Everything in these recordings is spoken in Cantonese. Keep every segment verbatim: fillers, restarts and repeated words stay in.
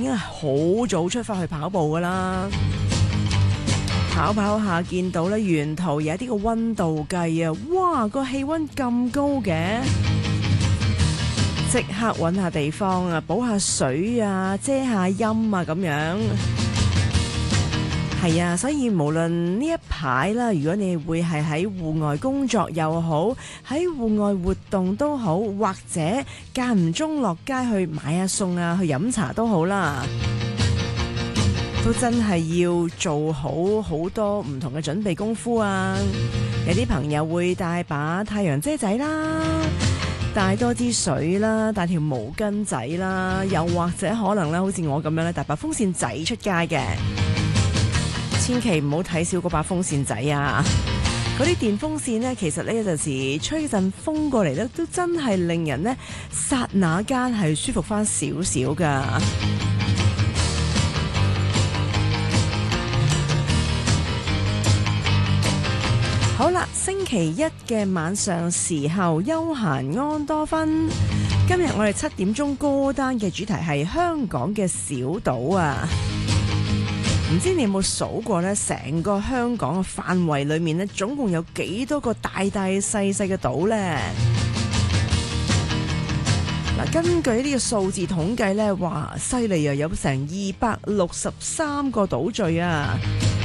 經係好早出發去跑步噶啦。跑跑下見到咧，沿途有一啲個溫度計啊，哇，個氣溫咁高嘅，即刻揾下地方啊，補下水啊，遮下陰啊，咁樣。係啊，所以無論呢一排啦，如果你會係喺戶外工作又好，喺戶外活動都好，或者間唔中落街去買下餸啊，去飲茶都好啦，都真係要做好好多唔同嘅準備功夫啊！有啲朋友會帶把太陽遮仔啦，帶多支水啦，帶條毛巾仔啦，又或者可能咧，好似我咁樣咧，帶把風扇仔出街嘅。千祈唔好睇少嗰把風扇仔啊！嗰啲電風扇呢，其實呢有陣時吹陣風過嚟咧，都真係令人呢剎那間係舒服翻少少噶。好啦，星期一嘅晚上時候，休閒安多芬。今日我哋七點鐘歌單嘅主題係香港嘅小島啊！唔知你有冇數過呢？成個香港嘅範圍裏面呢，總共有幾多個大大細細嘅島呢？嗱，根據呢個數字統計呢，哇，犀利啊！有成二百六十三個島嶼啊！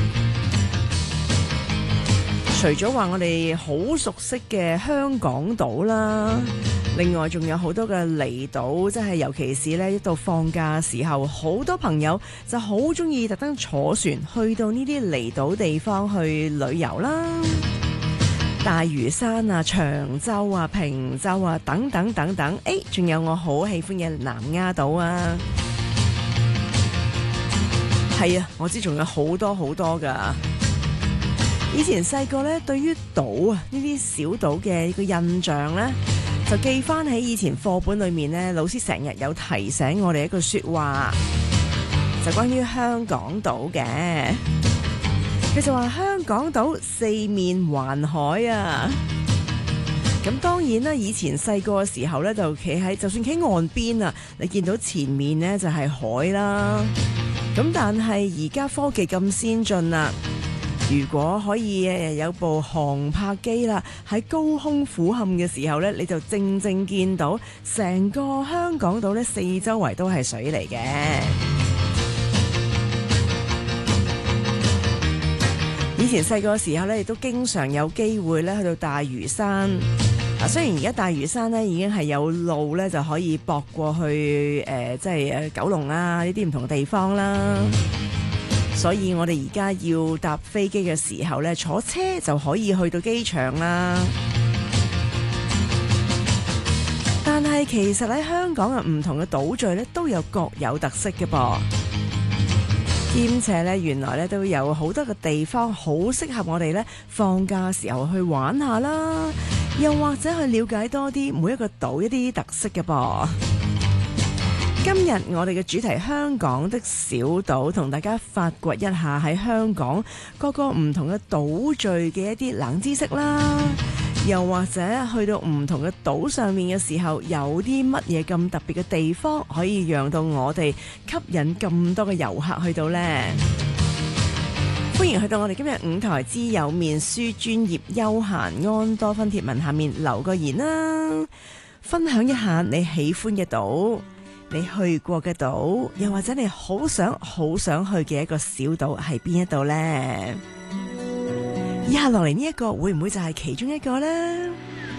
除咗話我哋好熟悉嘅香港島啦，另外仲有好多嘅離島，即係尤其是呢，一到放假嘅時候，好多朋友就好中意特登坐船去到呢啲離島地方去旅遊啦，大嶼山啊、長洲啊、坪洲啊等等等等，誒，仲有我好喜歡嘅南丫島啊，係啊，我知仲有好多好多噶。以前細個咧，對於島啊呢啲小島嘅個印象咧，就記翻起以前課本裏面咧，老師成日有提醒我哋一句說話，就關於香港島嘅。佢就話香港島四面環海啊。咁當然啦，以前細個嘅時候咧，就企喺就算企岸邊啊，你見到前面咧就係海啦。咁但係而家科技咁先進啦。如果可以有部航拍機啦，喺高空俯瞰嘅時候呢，你就正正見到成個香港島呢，四周圍都係水嚟嘅。以前細個嘅時候呢，亦都經常有機會咧去到大嶼山。啊，雖然而家大嶼山呢已經係有路呢，就可以駁過去誒，即係誒九龍啊呢啲唔同嘅地方啦。所以我哋而家要搭飛機嘅時候呢，坐車就可以去到機場啦。但係其實喺香港嘅唔同嘅島嶼呢，都有各有特色嘅噃。兼且呢，原來呢都有好多個地方好適合我哋呢放假嘅時候去玩下啦，又或者去了解多啲每一個島一啲特色嘅噃。今日我哋嘅主題香港的小島，同大家發掘一下喺香港各個唔同嘅島嶼嘅一啲冷知識啦，又或者去到唔同嘅島上面嘅時候，有啲乜嘢咁特別嘅地方可以讓到我哋吸引咁多嘅遊客去到呢？歡迎去到我哋今日五台之友面書專頁休閒安多芬貼文下面留個言啦，分享一下你喜歡嘅島，你去過嘅島，又或者你好想好想去嘅一個小島係邊一度呢？以下落嚟呢一個會唔會就係其中一個呢？